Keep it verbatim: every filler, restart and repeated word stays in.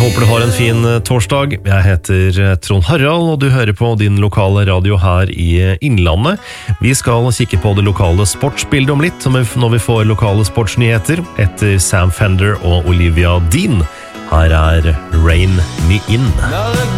håper du har en fin torsdag. Jeg heter Trond Harald, og du hører på din lokale radio her i Innlandet. Vi skal kikke på det lokale sportsbildet om litt, når vi får lokale sportsnyheter, etter Sam Fender og Olivia Dean. Her er Rain Me In.